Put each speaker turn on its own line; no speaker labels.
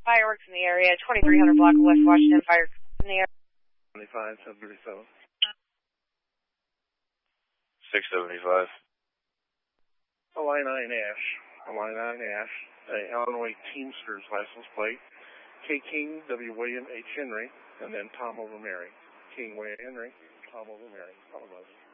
Fireworks in the area, 2300 block of West Washington, fireworks in the area.
25, 737.
675.
Illini Ash, Illinois Teamsters license plate, K. King, W. William H. Henry, and then Tom over Mary. King, William Henry, Tom over Mary. All of us.